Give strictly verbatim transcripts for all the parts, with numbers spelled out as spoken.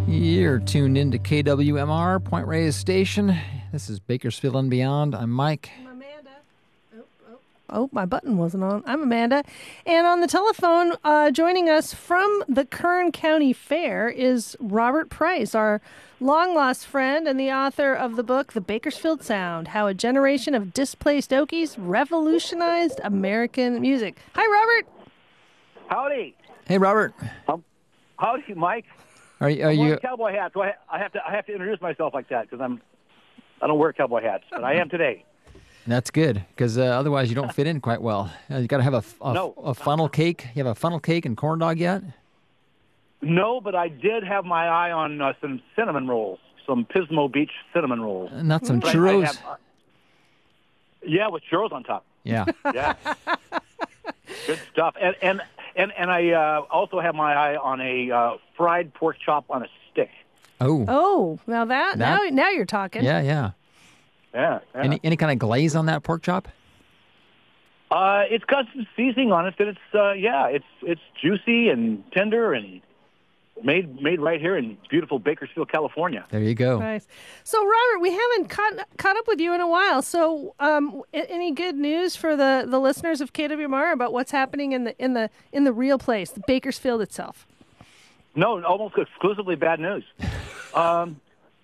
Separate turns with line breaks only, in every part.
You're tuned into K W M R, Point Reyes Station. This is Bakersfield and Beyond. I'm Mike.
I'm Amanda. Oh, oh. oh, my button wasn't on. I'm Amanda. And on the telephone, uh, joining us from the Kern County Fair is Robert Price, our long-lost friend and the author of the book, The Bakersfield Sound, How a Generation of Displaced Okies Revolutionized American Music. Hi, Robert.
Howdy.
Hey, Robert.
Um, howdy, Mike.
Are, you- are
I'm
you...
wearing cowboy hats, so I, I have to I have to introduce myself like that because I'm I don't wear cowboy hats, but I am today.
That's good, because uh, otherwise you don't fit in quite well. Uh, you got to have a, a,
No.
a funnel cake. You have a funnel cake and corn dog yet?
No, but I did have my eye on uh, some cinnamon rolls, some Pismo Beach cinnamon rolls.
Not some
But I- I
churros?
have, uh, yeah, with churros on top.
Yeah.
Yeah, good stuff. And and and, and I uh, also have my eye on a uh, fried pork chop on a stick.
Oh.
Oh, now that,
That-
now now you're talking.
Yeah, yeah.
Yeah. yeah.
Any any kind of glaze on that pork chop?
Uh, it's got some seasoning on it that it's uh, yeah, it's it's juicy and tender and made made right here in beautiful Bakersfield, California.
There you go.
Nice. So, Robert, we haven't caught, caught up with you in a while. So, um, a- any good news for the, the listeners of K W M R about what's happening in the in the in the real place, the Bakersfield itself?
No, almost exclusively bad news. Um,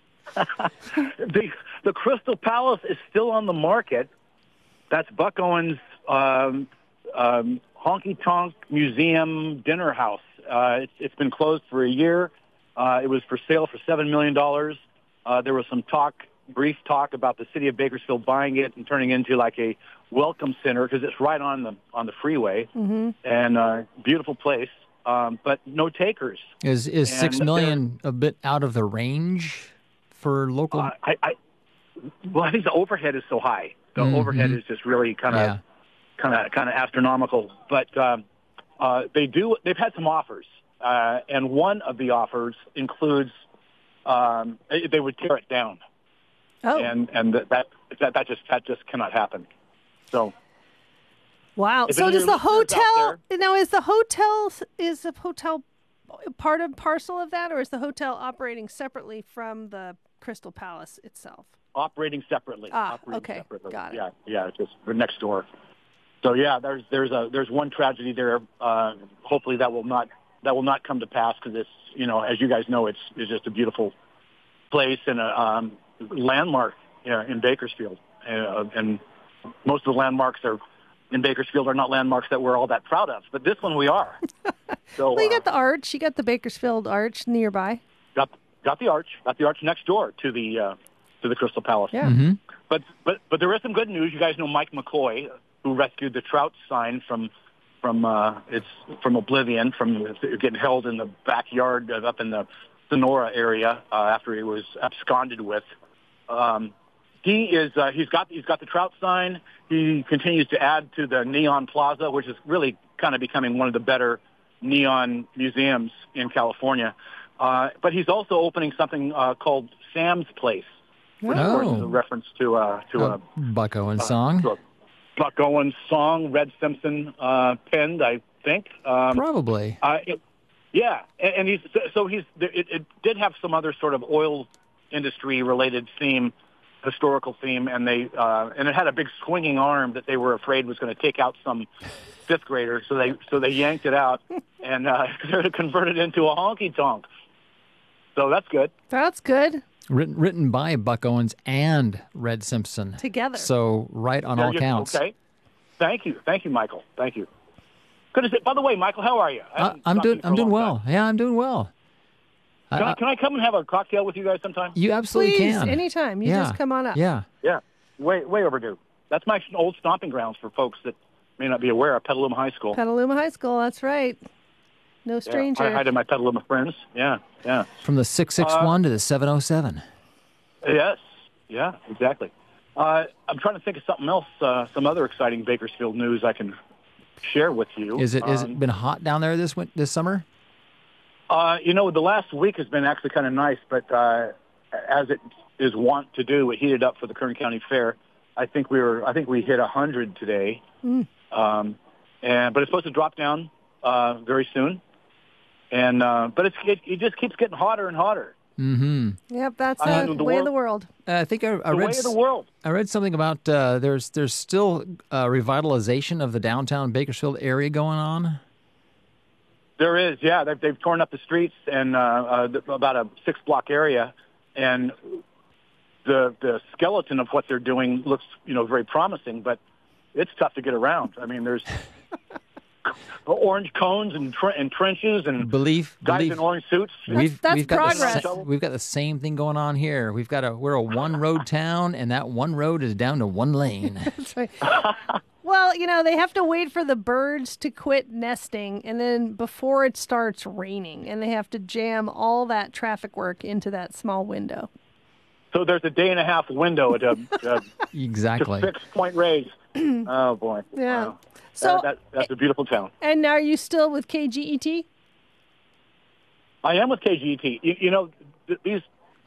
the the Crystal Palace is still on the market. That's Buck Owens' um, um, honky tonk museum dinner house. Uh, it's, it's been closed for a year. Uh, it was for sale for seven million dollars. Uh, there was some talk, brief talk, about the city of Bakersfield buying it and turning it into like a welcome center because it's right on the on the freeway
Mm-hmm.
and uh, beautiful place. Um, but no takers.
Is is
And
six million a bit out of the range for local?
Uh, I, I well, I think the overhead is so high. The
Mhm.
overhead is just really kind of
Yeah.
kind of kind of astronomical. But um, uh, they do. They've had some offers, uh, and one of the offers includes um, they they would tear it down,
Oh,
and and that that that just that just cannot happen. So
wow.
if
So
any
does
of
the
your listeners out
hotel now? Is the hotel is the hotel part of parcel of that, or is the hotel operating separately from the Crystal Palace itself?
operating separately.
Ah,
operating
okay.
separately.
Got it.
Yeah, yeah, it's just we're next door. So yeah, there's there's a there's one tragedy there. Uh, hopefully that will not that will not come to pass because it's you know as you guys know it's it's just a beautiful place and a um, landmark you know, in Bakersfield. Uh, and most of the landmarks are in Bakersfield are not landmarks that we're all that proud of, but this one we are. So
Well, you
uh,
got the arch. You got the Bakersfield Arch nearby.
got got the arch, got the arch next door to the uh, to the Crystal Palace.
Yeah.
Mm-hmm.
But but but there is some good news. You guys know Mike McCoy, who rescued the trout sign from from uh, it's from oblivion, from getting held in the backyard of, up in the Sonora area uh, after he was absconded with. Um, he is uh, he's got he's got the trout sign. He continues to add to the Neon Plaza, which is really kind of becoming one of the better neon museums in California. Uh, but he's also opening something uh, called Sam's Place, which of course is a
Oh.
reference to uh, to
A
a
Buck Owens
uh,
song.
to a Buck Owens song. Red Simpson uh, penned, I think. Um,
Probably.
uh, it, yeah, and, and he's so he's it, it did have some other sort of oil industry related theme, historical theme, and they uh, and it had a big swinging arm that they were afraid was going to take out some fifth grader, so they so they yanked it out and uh, converted it into a honky tonk. So that's good.
That's good.
Written written by Buck Owens and Red Simpson.
Together.
So right on
There
all
you-
counts.
Okay. Thank you, thank you, Michael. Thank you. Good to see. By the way, Michael, how are you? I
Uh,
haven't
I'm
talked to
doing
you for
I'm
a
doing
long
well.
time.
Yeah, I'm doing well.
Can I, can I come and have a cocktail with you guys sometime?
You absolutely
Please,
can.
anytime. You
Yeah.
just come on up.
Yeah.
Yeah, way way overdue. That's my old stomping grounds for folks that may not be aware of Petaluma High School.
Petaluma High School. That's right. No
Yeah,
stranger.
I, I did my Petaluma friends. Yeah, yeah.
From the six six one to the seven oh seven.
Yes, yeah, exactly. Uh, I'm trying to think of something else, uh, some other exciting Bakersfield news I can share with you.
Is it is
Um,
it been hot down there this win- this summer?
Uh, you know, the last week has been actually kind of nice, but uh, as it is wont to do, it heated up for the Kern County Fair. I think we were, I think we hit a hundred today,
Mm.
um, and but it's supposed to drop down uh, very soon. and uh, but it's it, it just keeps getting hotter and hotter.
Mm-hmm.
Yep, that's
I
the
mean, the
way
world,
of the world.
Uh, I think I, I
the
read
way of the world.
I read something about uh, there's there's still uh, revitalization of the downtown Bakersfield area going on.
There is, yeah. They've, they've torn up the streets and uh, uh, about a six-block area, and the the skeleton of what they're doing looks, you know, very promising. But it's tough to get around. I mean, there's orange cones and, tre- and trenches and
believe,
guys
believe,
in orange suits.
We've,
that's
we've got
progress.
The, sa- we've got the same thing going on here. We've got a we're a one road town, and that one road is down to one lane.
That's right. Well, you know, they have to wait for the birds to quit nesting, and then before it starts raining, and they have to jam all that traffic work into that small window.
So there's a day and a half window to, uh,
Exactly.
to fix Point Reyes. Oh, boy.
Yeah.
Wow.
So,
that, that, that's a beautiful town.
and are you still with K G E T?
I am with K G E T. You, you know, th- these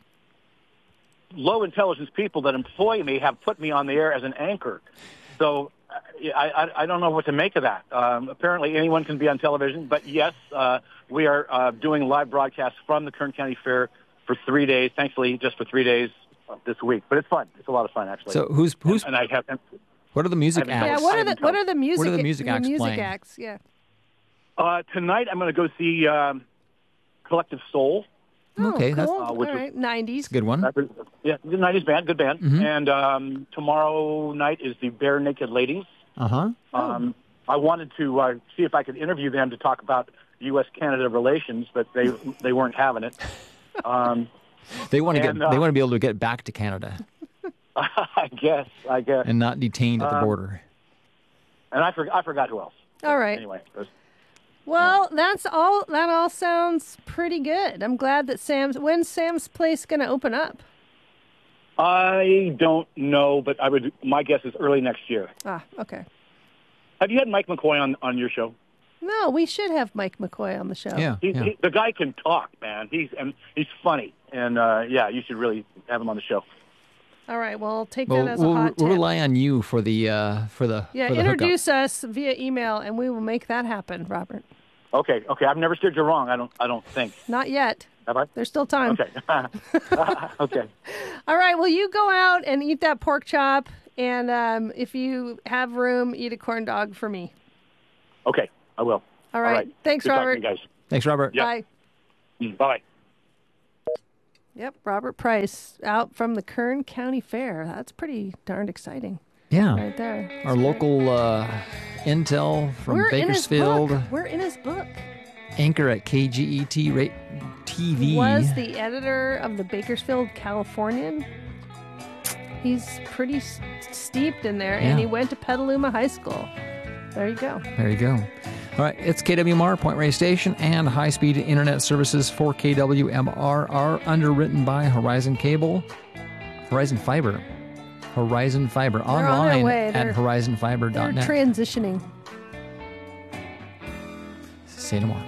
low intelligence people that employ me have put me on the air as an anchor. So I, I, I don't know what to make of that. Um, apparently anyone can be on television, but yes, uh, we are uh, doing live broadcasts from the Kern County Fair for three days, thankfully just for three days this week. But it's fun. It's a lot of fun, actually.
So who's who's
and, and I have.
what are the music
I haven't
acts?
Yeah. What
I
are the
haven't
what
told.
are the music?
What are the music acts
music
playing?
acts? Yeah.
Uh, tonight I'm going to go see um, Collective Soul.
Oh,
Okay,
cool.
that's-
Uh, which
all
was-
right. nineties.
It's a good one.
Yeah, the nineties band, good band.
Mhm.
And um, tomorrow night is the Bare Naked Ladies.
Uh huh.
Um, I wanted to uh, see if I could interview them to talk about U S Canada relations, but they they weren't having it. Um,
They want to get
And, uh,
they want to be able to get back to Canada
I guess, I guess.
and not detained at the
Um,
border.
And I, for, I forgot who else.
All right.
Anyway, it was-
Well, that's all. That all sounds pretty good. I'm glad that Sam's. When's Sam's Place going to open up?
I don't know, but I would. My guess is early next year.
Ah, okay.
Have you had Mike McCoy on, on your show?
No, we should have Mike McCoy on the show.
Yeah.
He's,
yeah.
he, the guy can talk, man. He's and he's funny, and uh, yeah, you should really have him on the show.
All right. Well, take
Well,
that as a
we'll,
hot
we'll
tip.
rely on you for the uh, for the
Yeah,
for the hookup.
introduce us via email, and we will make that happen, Robert.
Okay, okay. I've never steered you wrong. I don't. I don't think.
Not yet.
Have I?
There's still time.
Okay. okay.
All right. Well, you go out and eat that pork chop, and um, if you have room, eat a corn dog for me.
Okay. I will.
All right.
All right.
Thanks,
Good talking
Robert.
to you guys.
Thanks, Robert.
Yeah.
Bye.
Mm, bye.
Yep, Robert Price out from the Kern County Fair. That's pretty darned exciting
Yeah.
right there.
Our local uh, intel from
We're
Bakersfield,
In his book. We're in his book.
anchor at K G E T ra- T V.
Was the editor of the Bakersfield Californian. He's pretty s- steeped in there, and
Yeah.
he went to Petaluma High School. There you go.
There you go. All right, it's K W M R, Point Reyes Station, and high-speed internet services for K W M R are underwritten by Horizon Cable, Horizon Fiber, Horizon Fiber,
on their
online
way.
at
They're-
horizon fiber
They're
dot net.
transitioning.
Say no more.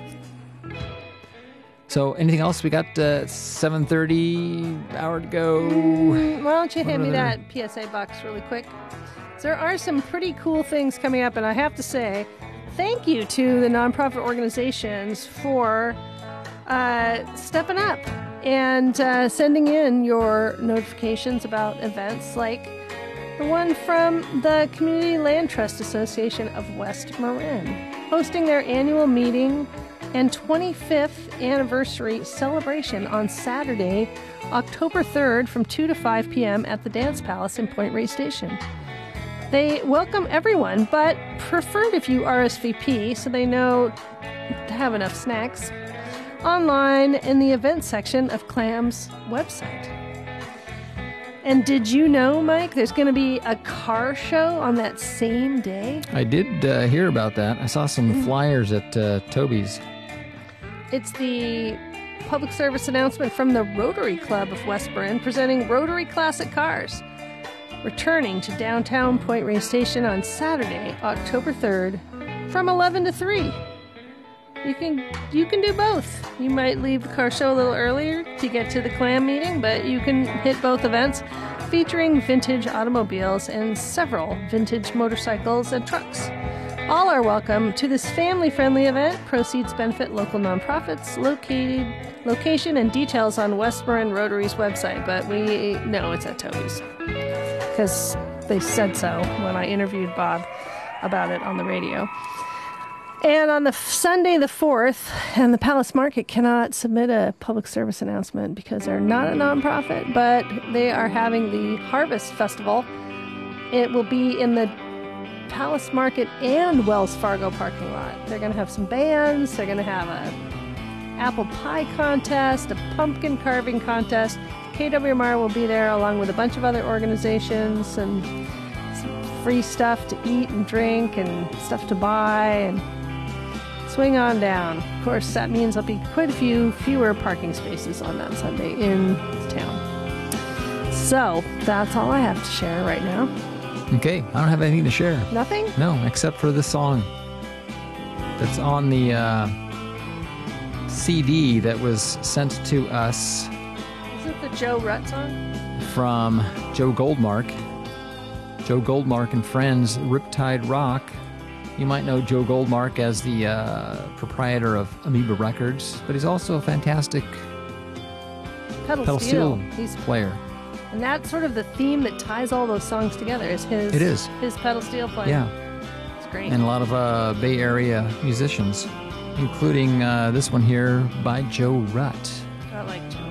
So, anything else? We got uh, seven thirty, hour to go.
Mm, Why don't you
What
hand me
other-
that P S A box really quick? There are some pretty cool things coming up, and I have to say, thank you to the nonprofit organizations for uh, stepping up and uh, sending in your notifications about events like the one from the Community Land Trust Association of West Marin, hosting their annual meeting and twenty-fifth anniversary celebration on Saturday, October third from two to five p.m. at the Dance Palace in Point Reyes Station. They welcome everyone, but preferred if you R S V P so they know to have enough snacks, online in the events section of CLAM's website. And did you know, Mike, there's going to be a car show on that same day?
I did uh, hear about that. I saw some flyers at uh, Toby's.
It's the public service announcement from the Rotary Club of West Marin presenting Rotary Classic Cars, returning to downtown Point Reyes Station on Saturday, October third, from eleven to three. You can you can do both. You might leave the car show a little earlier to get to the CLAM meeting, but you can hit both events featuring vintage automobiles and several vintage motorcycles and trucks. All are welcome to this family-friendly event. Proceeds benefit local nonprofits. Located location and details on West Marin Rotary's website, but we know it's at Toby's because they said so when I interviewed Bob about it on the radio. And on the Sunday the fourth, and the Palace Market cannot submit a public service announcement because they're not a nonprofit, but they are having the Harvest Festival. It will be in the Palace Market and Wells Fargo parking lot. They're going to have some bands. They're going to have a apple pie contest, a pumpkin carving contest. K W M R will be there along with a bunch of other organizations and some free stuff to eat and drink and stuff to buy and swing on down. Of course, that means there'll be quite a few fewer parking spaces on that Sunday in town. So that's all I have to share right now.
Okay, I don't have anything to share.
Nothing?
No, except for this song that's on the uh, C D that was sent to us.
Is it the Joe Rutt song?
From Joe Goldmark. Joe Goldmark and Friends, Riptide Rock. You might know Joe Goldmark as the uh, proprietor of Amoeba Records, but he's also a fantastic
pedal,
pedal
steel,
steel
he's,
player.
And that's sort of the theme that ties all those songs together is his,
it is.
his pedal steel playing.
Yeah.
It's great.
And a lot of uh, Bay Area musicians, including uh, this one here by Joe Rutt.
I like Joe